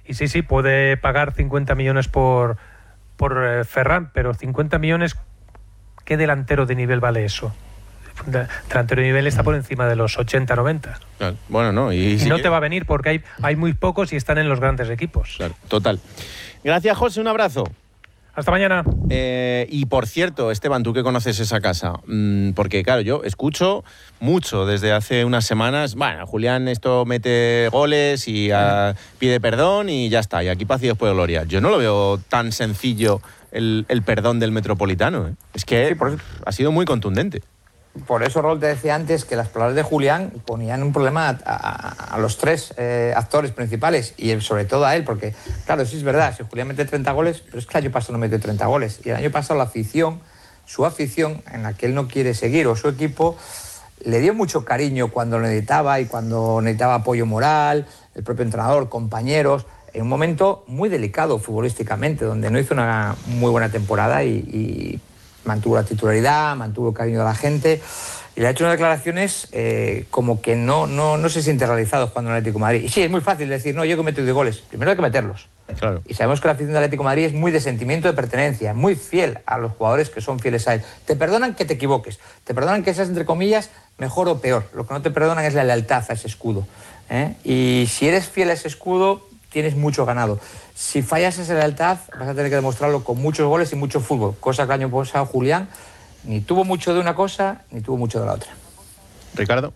Y sí, puede pagar 50 millones por Ferran, pero 50 millones, ¿qué delantero de nivel vale eso? Delantero de nivel está por encima de los 80, 90. Claro. Bueno, no. Y no te va a venir porque hay muy pocos y están en los grandes equipos. Claro, total. Gracias, José, un abrazo. Hasta mañana. Y por cierto, Esteban, tú que conoces esa casa, porque claro, yo escucho mucho desde hace unas semanas, bueno, Julián esto mete goles y pide perdón y ya está, y aquí paz y después gloria. Yo no lo veo tan sencillo el perdón del Metropolitano, ¿eh? Es que sí, ha sido muy contundente. Por eso, Rol, te decía antes que las palabras de Julián ponían un problema a los tres actores principales y sobre todo a él, porque, claro, sí es verdad, si Julián mete 30 goles, pero es que el año pasado no mete 30 goles. Y el año pasado la afición, su afición, en la que él no quiere seguir, o su equipo, le dio mucho cariño cuando lo necesitaba y cuando necesitaba apoyo moral, el propio entrenador, compañeros, en un momento muy delicado futbolísticamente, donde no hizo una muy buena temporada y mantuvo la titularidad, mantuvo el cariño de la gente y le ha hecho unas declaraciones como que no se siente realizado jugando en el Atlético de Madrid. Y sí, es muy fácil decir, no, yo que meto 10 goles. Primero hay que meterlos. Claro. Y sabemos que la afición del Atlético de Madrid es muy de sentimiento de pertenencia, muy fiel a los jugadores que son fieles a él. Te perdonan que te equivoques, te perdonan que seas, entre comillas, mejor o peor. Lo que no te perdonan es la lealtad a ese escudo, ¿eh? Y si eres fiel a ese escudo, tienes mucho ganado. Si fallas esa lealtad, vas a tener que demostrarlo con muchos goles y mucho fútbol, cosa que el año pasado Julián ni tuvo mucho de una cosa ni tuvo mucho de la otra. Ricardo.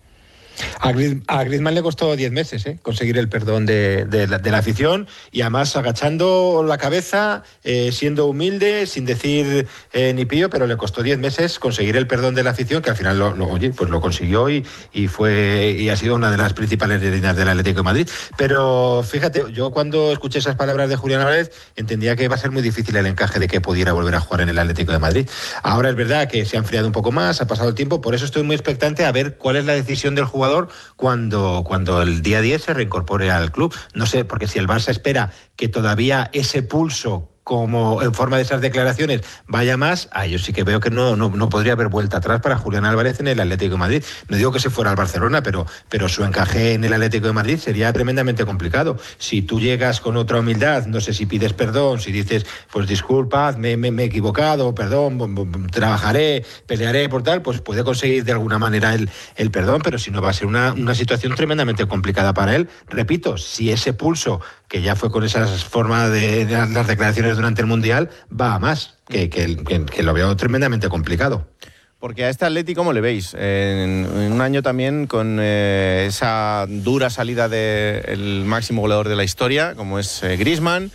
A Griezmann le costó 10 meses conseguir el perdón de la afición y además agachando la cabeza, siendo humilde, sin decir ni pío, pero le costó 10 meses conseguir el perdón de la afición, que al final lo consiguió y ha sido una de las principales líneas del Atlético de Madrid. Pero fíjate, yo cuando escuché esas palabras de Julián Álvarez entendía que iba a ser muy difícil el encaje de que pudiera volver a jugar en el Atlético de Madrid. Ahora es verdad que se ha enfriado un poco más, ha pasado el tiempo, por eso estoy muy expectante a ver cuál es la decisión del jugador cuando el día 10 se reincorpore al club. No sé, porque si el Barça espera que todavía ese pulso, como en forma de esas declaraciones, vaya más, yo sí que veo que no podría haber vuelta atrás para Julián Álvarez en el Atlético de Madrid. No digo que se fuera al Barcelona, pero su encaje en el Atlético de Madrid sería tremendamente complicado. Si tú llegas con otra humildad, no sé si pides perdón, si dices, pues disculpad, me he equivocado, perdón, trabajaré, pelearé por tal, pues puede conseguir de alguna manera el perdón, pero si no va a ser una situación tremendamente complicada para él. Repito, si ese pulso, que ya fue con esas formas de las declaraciones durante el Mundial, va a más, que lo veo tremendamente complicado. Porque a este Atleti, ¿cómo le veis? En un año también con esa dura salida del máximo goleador de la historia, como es Griezmann,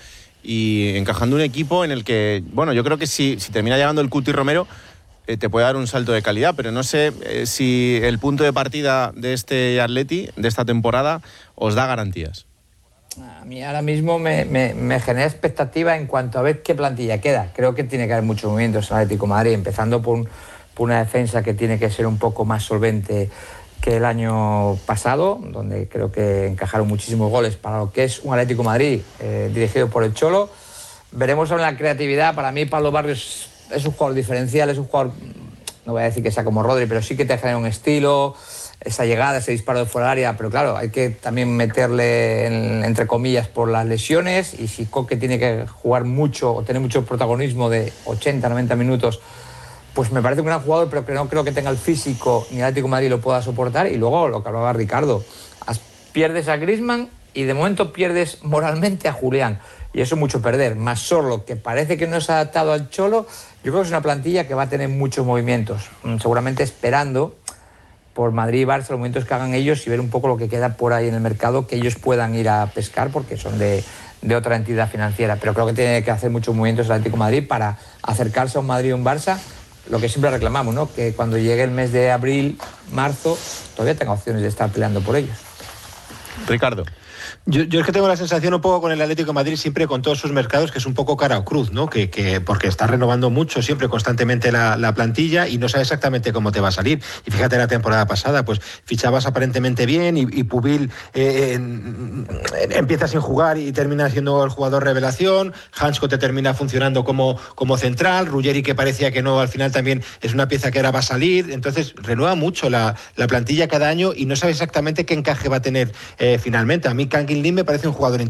y encajando un equipo en el que, bueno, yo creo que si termina llegando el Cuti Romero, te puede dar un salto de calidad, pero no sé si el punto de partida de este Atleti, de esta temporada, os da garantías. A mí ahora mismo me genera expectativa en cuanto a ver qué plantilla queda. Creo que tiene que haber muchos movimientos en el Atlético de Madrid, empezando por una defensa que tiene que ser un poco más solvente que el año pasado, donde creo que encajaron muchísimos goles para lo que es un Atlético de Madrid dirigido por el Cholo. Veremos en la creatividad. Para mí Pablo Barrios es un jugador diferencial, es un jugador, no voy a decir que sea como Rodri, pero sí que te genera un estilo, esa llegada, ese disparo de fuera del área, pero claro, hay que también meterle entre comillas por las lesiones, y si Coque tiene que jugar mucho o tener mucho protagonismo de 80, 90 minutos, pues me parece un gran jugador, pero que no creo que tenga el físico ni el Atlético de Madrid lo pueda soportar. Y luego lo que hablaba Ricardo, pierdes a Griezmann y de momento pierdes moralmente a Julián, y eso es mucho perder, más solo que parece que no se ha adaptado al Cholo. Yo creo que es una plantilla que va a tener muchos movimientos, seguramente esperando por Madrid y Barça los movimientos que hagan ellos y ver un poco lo que queda por ahí en el mercado, que ellos puedan ir a pescar porque son de otra entidad financiera. Pero creo que tiene que hacer muchos movimientos el Atlético de Madrid para acercarse a un Madrid o un Barça, lo que siempre reclamamos, ¿no? Que cuando llegue el mes de abril, marzo, todavía tenga opciones de estar peleando por ellos. Ricardo. Yo es que tengo la sensación un poco con el Atlético de Madrid, siempre con todos sus mercados, que es un poco cara o cruz, ¿no? Porque está renovando mucho, siempre constantemente la plantilla y no sabe exactamente cómo te va a salir. Y fíjate, la temporada pasada, pues fichabas aparentemente bien y Pubil empieza sin jugar y termina siendo el jugador revelación. Hansko te termina funcionando como central. Ruggeri, que parecía que no, al final también es una pieza que ahora va a salir. Entonces renueva mucho la plantilla cada año y no sabe exactamente qué encaje va a tener finalmente. A mí Kangin Lim me parece un jugador